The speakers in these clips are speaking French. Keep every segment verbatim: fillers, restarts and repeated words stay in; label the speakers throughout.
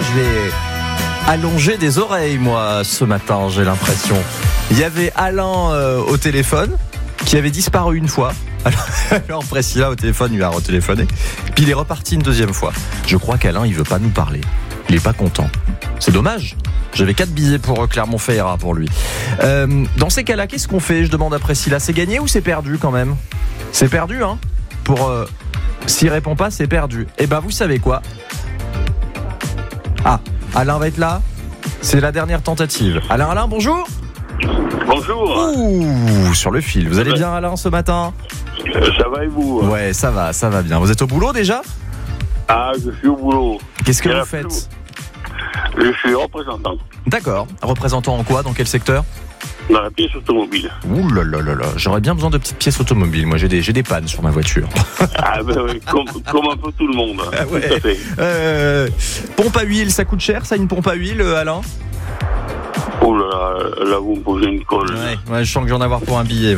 Speaker 1: je vais allonger des oreilles, moi, ce matin, j'ai l'impression. Il y avait Alain euh, au téléphone, qui avait disparu une fois. Alors, alors Priscilla au téléphone lui a retéléphoné. Puis il est reparti une deuxième fois. Je crois qu'Alain, il veut pas nous parler. Il est pas content. C'est dommage. J'avais quatre billets pour Clermont-Ferrand pour lui. Euh, dans ces cas-là, qu'est-ce qu'on fait ? Je demande à Priscilla. C'est gagné ou c'est perdu quand même ? C'est perdu, hein ? Pour euh, s'il répond pas, c'est perdu. Eh ben, vous savez quoi ? Ah, Alain va être là. C'est la dernière tentative. Alain, Alain, bonjour.
Speaker 2: Bonjour.
Speaker 1: Ouh, sur le fil. Vous allez bien, Alain, ce matin ?
Speaker 2: euh, Ça va et vous ?
Speaker 1: Ouais, ça va, ça va bien. Vous êtes au boulot déjà ?
Speaker 2: Ah, je suis au boulot.
Speaker 1: Qu'est-ce que
Speaker 2: Et
Speaker 1: vous
Speaker 2: la
Speaker 1: faites ?
Speaker 2: flou. Je suis représentant
Speaker 1: D'accord. Représentant en quoi ? Dans quel secteur ?
Speaker 2: dans la pièce automobile.
Speaker 1: Ouh là là là là. J'aurais bien besoin de petites pièces automobiles. Moi, j'ai des, j'ai des pannes sur ma voiture.
Speaker 2: Ah ben oui, comme, comme un peu tout le monde.
Speaker 1: Ah ouais.
Speaker 2: Tout à fait.
Speaker 1: Euh, pompe à huile, ça coûte cher, ça, une pompe à huile, euh, Alain ?
Speaker 2: Oh là là, là vous me posez une colle.
Speaker 1: Ouais, ouais, je sens que j'en ai avoir pour un billet.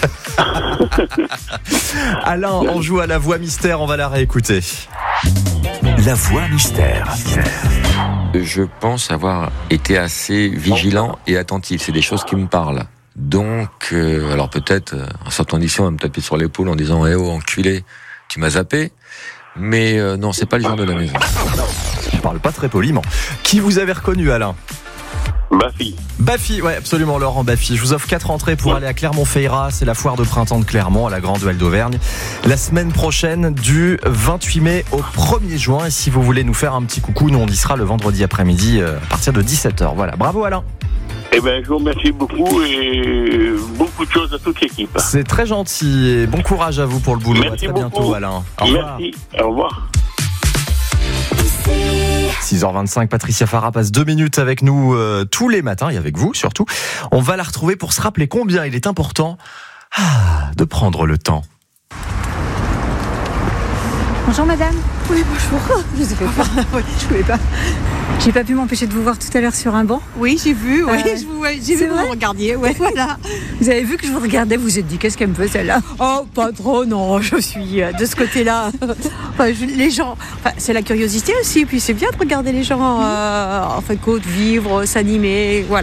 Speaker 1: Alain, on joue à la voix mystère, on va la réécouter.
Speaker 3: La voix mystère.
Speaker 4: Je pense avoir été assez vigilant et attentif. C'est des choses qui me parlent. Donc, euh, alors peut-être, euh, en sortant d'ici, on va me taper sur l'épaule en disant « Eh oh, enculé, tu m'as zappé ». Mais euh, non, c'est pas les gens de la maison.
Speaker 1: Je parle pas très poliment. Qui vous avez reconnu, Alain ?
Speaker 2: Bafi.
Speaker 1: Bafi, ouais, absolument, Laurent Bafi. Je vous offre quatre entrées pour aller à Clermont-Ferrand. C'est la foire de printemps de Clermont, à la Grande Halle d'Auvergne. La semaine prochaine, du vingt-huit mai au premier juin. Et si vous voulez nous faire un petit coucou, nous on y sera le vendredi après-midi euh, à partir de dix-sept heures. Voilà, bravo Alain.
Speaker 2: Eh bien, je vous remercie beaucoup et beaucoup de choses à toute l'équipe.
Speaker 1: C'est très gentil et bon courage à vous pour le boulot.
Speaker 2: Merci
Speaker 1: à très
Speaker 2: beaucoup.
Speaker 1: bientôt, Alain. Au revoir.
Speaker 2: Merci, au revoir.
Speaker 1: six heures vingt-cinq, Patricia Farah passe deux minutes avec nous euh, tous les matins et avec vous surtout. On va la retrouver pour se rappeler combien il est important ah, de prendre le temps.
Speaker 5: Bonjour madame.
Speaker 6: Oui, bonjour.
Speaker 5: Je ne sais pas.
Speaker 6: Oui, je voulais pas.
Speaker 5: J'ai pas pu m'empêcher de vous voir tout à l'heure sur un banc.
Speaker 6: Oui, j'ai vu, oui,
Speaker 5: Euh,
Speaker 6: je vous, j'ai
Speaker 5: c'est
Speaker 6: vu que
Speaker 5: vrai
Speaker 6: vous me regardiez, ouais, voilà.
Speaker 5: Vous avez vu que je vous regardais, vous vous êtes dit qu'est-ce qu'elle me fait celle-là ?
Speaker 6: Oh, pas trop, non, je suis euh, de ce côté-là. Enfin, je- les gens, enfin, c'est la curiosité aussi, puis c'est bien de regarder les gens, euh, en fin de compte, vivre, s'animer, voilà.